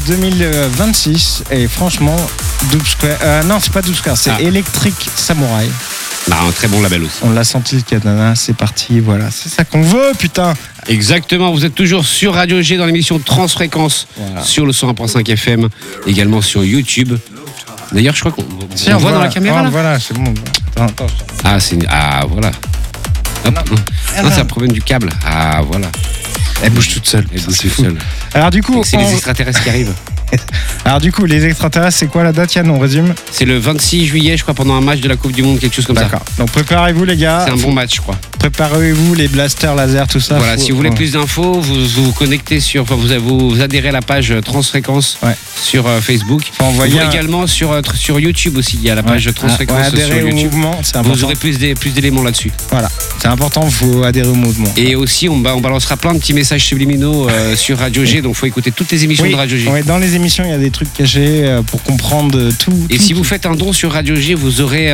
2026 et franchement, Dub Square, non c'est pas Dub Square, c'est Electric Samurai. Un très bon label aussi. On l'a senti le katana, c'est parti, voilà, c'est ça qu'on veut, putain. Exactement, vous êtes toujours sur Radio G dans l'émission Transfréquence, sur le 101.5 FM, également sur YouTube. D'ailleurs, je crois qu'on voit dans la caméra là. Voilà, c'est bon. Attends. Voilà. Hop. Non, c'est un problème du câble. Voilà. Elle bouge toute seule. Alors du coup, c'est les extraterrestres qui arrivent. Alors du coup, les extraterrestres, c'est quoi la date, Yann? On résume. C'est le 26 juillet, je crois, pendant un match de la Coupe du Monde, quelque chose comme ça. D'accord. Donc préparez-vous les gars. C'est un bon match, je crois. Préparez-vous les blasters laser, tout ça. Voilà, si vous voulez plus d'infos, vous connectez vous adhérez à la page Transfréquence sur Facebook. Également sur YouTube aussi, il y a la page Transfréquence sur YouTube. Au mouvement, c'est important. Vous aurez plus d'éléments là-dessus. Voilà, c'est important, il faut adhérer au mouvement. Et aussi, on balancera plein de petits messages subliminaux sur Radio G, donc il faut écécouter toutes les émissions de Radio G. Dans les émissions, il y a des trucs cachés pour comprendre tout. Et si vous faites un don sur Radio G, vous aurez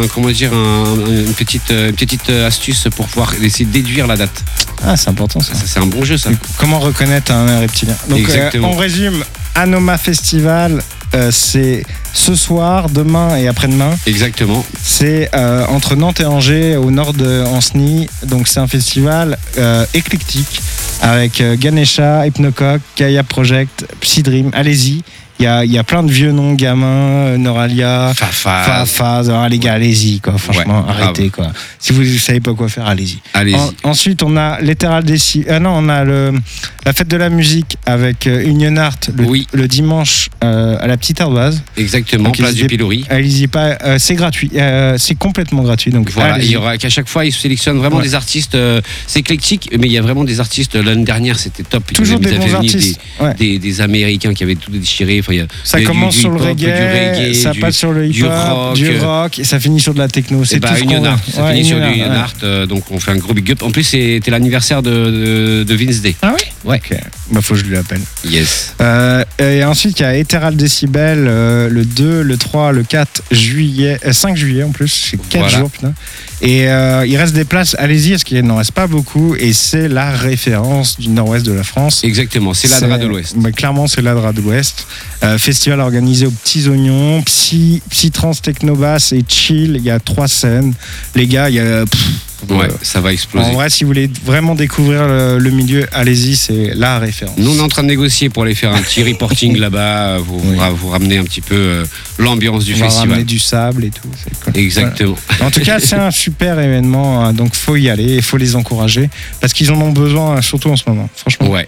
une petite astuce pour pouvoir essayer de déduire la date. Ah, c'est important ça. C'est un bon jeu ça. Comment reconnaître un reptilien? Donc, on résume, Anoma Festival, c'est ce soir, demain et après-demain. Exactement. C'est entre Nantes et Angers, au nord de Ancenis. Donc c'est un festival éclectique avec Ganesha, Hypnocoq, Kaya Project, Psydream. Allez-y. Il y a plein de vieux noms, Gamin, Noralia, Fafaz. Alors les gars, allez-y, quoi. Franchement, arrêtez, quoi. Si vous ne savez pas quoi faire, allez-y. Ensuite, on a Lateral Decibel. On a la fête de la musique avec Union Art le dimanche à la Petite Ardoise. Exactement, donc, place du Pilori. Allez-y pas, c'est gratuit. C'est complètement gratuit. Donc voilà, il y aura qu'à chaque fois, ils sélectionnent vraiment des artistes. C'est éclectique, mais il y a vraiment des artistes. L'année dernière, c'était top. Toujours des bons artistes. Des Américains qui avaient tout déchiré. Ça commence sur le reggae, ça passe sur le hip-hop, du rock, et ça finit sur de la techno. C'est tout ce qu'on a. Ça finit sur du Union Art, donc on fait un gros big up. En plus, c'était l'anniversaire de Vince Day. Ah oui? Ouais. Okay. Faut que je lui appelle. Yes. Et ensuite, il y a Ethereal Decibel le 2, le 3, le 4 juillet, 5 juillet en plus, c'est 4 jours, putain. Et il reste des places, allez-y, parce qu'il n'en reste pas beaucoup, et c'est la référence du nord-ouest de la France. Exactement, c'est l'Adra de l'Ouest. Clairement, c'est l'Adra de l'Ouest. Festival organisé aux Petits Oignons, Psy-Trans, Technobass et Chill, il y a 3 scènes. Les gars, il y a... ça va exploser. En vrai, si vous voulez vraiment découvrir le milieu, allez-y, c'est la référence. Nous, on est en train de négocier pour aller faire un petit reporting là-bas, vous ramener un petit peu l'ambiance du festival. Ramener du sable et tout. Cool. Exactement. Voilà. En tout cas, c'est un super événement, donc faut y aller, il faut les encourager, parce qu'ils en ont besoin, surtout en ce moment, franchement. Ouais.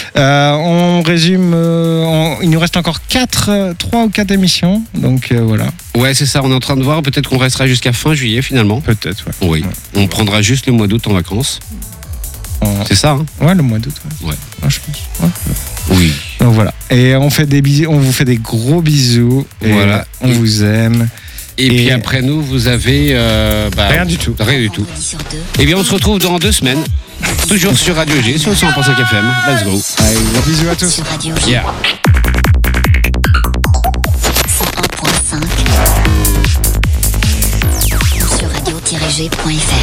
On résume, il nous reste encore 3 ou 4 émissions, donc voilà. Ouais, c'est ça, on est en train de voir, peut-être qu'on restera jusqu'à fin juillet finalement. Peut-être, ouais. Oui, on prendra juste le mois d'août en vacances. C'est ça, hein? Ouais, le mois d'août, ouais. Je pense. Ouais. Oui. Donc voilà. Et on vous fait des gros bisous. Et voilà. On vous aime. Et puis après nous, vous avez... rien du tout. Rien du tout. Et bien, on se retrouve dans 2 semaines. Toujours sur Radio G, sur le 100.5 FM. Let's go. Allez, gros bisous à tous. Yeah. 101.5 sur radio-g.fr.